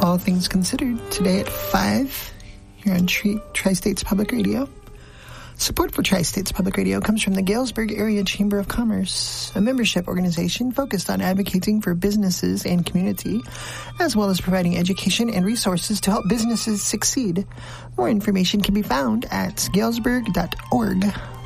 All Things Considered, today at 5 here on Tri-States Public Radio. Support for Tri-States Public Radio comes from the Galesburg Area Chamber of Commerce, a membership organization focused on advocating for businesses and community, as well as providing education and resources to help businesses succeed. More information can be found at galesburg.org.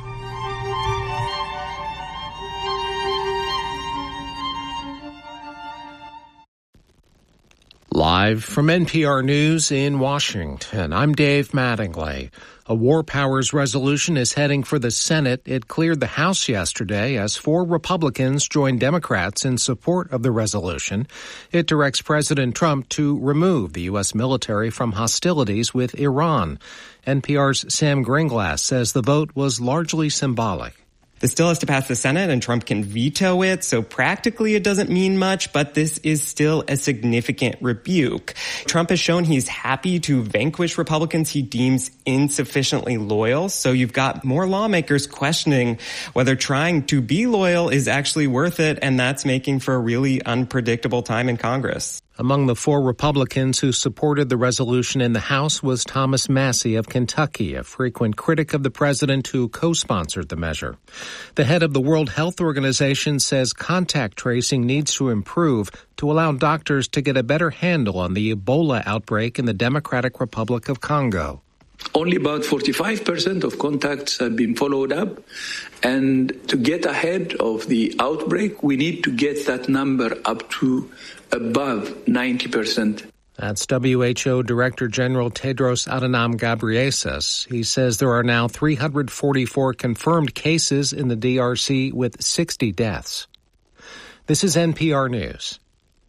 Live from NPR News in Washington, I'm Dave Mattingly. A war powers resolution is heading for the Senate. It cleared the House yesterday as 4 Republicans joined Democrats in support of the resolution. It directs President Trump to remove the U.S. military from hostilities with Iran. NPR's Sam Gringlass says the vote was largely symbolic. This still has to pass the Senate, and Trump can veto it, so practically it doesn't mean much, but this is still a significant rebuke. Trump has shown he's happy to vanquish Republicans he deems insufficiently loyal, so you've got more lawmakers questioning whether trying to be loyal is actually worth it, and that's making for a really unpredictable time in Congress. Among the 4 Republicans who supported the resolution in the House was Thomas Massie of Kentucky, a frequent critic of the president who co-sponsored the measure. The head of the World Health Organization says contact tracing needs to improve to allow doctors to get a better handle on the Ebola outbreak in the Democratic Republic of Congo. Only about 45% of contacts have been followed up. And to get ahead of the outbreak, we need to get that number up to above 90%. That's WHO Director General Tedros Adhanom Ghebreyesus. He says there are now 344 confirmed cases in the DRC with 60 deaths. This is NPR News.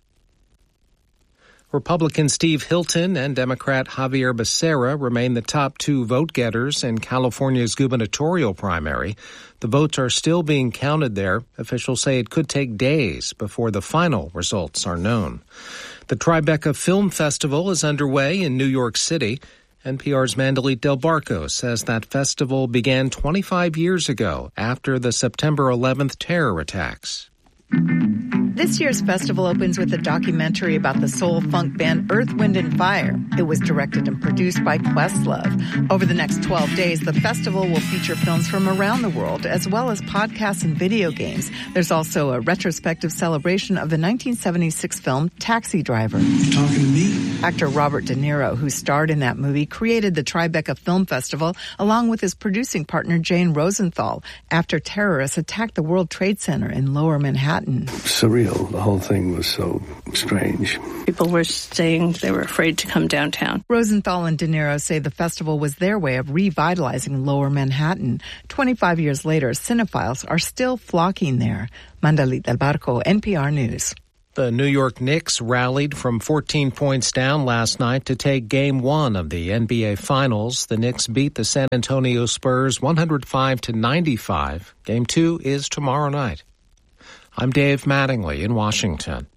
Republican Steve Hilton and Democrat Javier Becerra remain the top 2 vote-getters in California's gubernatorial primary. The votes are still being counted there. Officials say it could take days before the final results are known. The Tribeca Film Festival is underway in New York City. NPR's Mandalit Del Barco says that festival began 25 years ago after the September 11th terror attacks. This year's festival opens with a documentary about the soul funk band Earth, Wind & Fire. It was directed and produced by Questlove. Over the next 12 days, the festival will feature films from around the world, as well as podcasts and video games. There's also a retrospective celebration of the 1976 film Taxi Driver. You talking to me? Actor Robert De Niro, who starred in that movie, created the Tribeca Film Festival along with his producing partner Jane Rosenthal after terrorists attacked the World Trade Center in Lower Manhattan. Surreal. The whole thing was so strange. People were saying they were afraid to come downtown. Rosenthal and De Niro say the festival was their way of revitalizing Lower Manhattan. 25 years later, cinephiles are still flocking there. Mandalit Del Barco, NPR News. The New York Knicks rallied from 14 points down last night to take Game 1 of the NBA Finals. The Knicks beat the San Antonio Spurs 105-95. Game 2 is tomorrow night. I'm Dave Mattingly in Washington.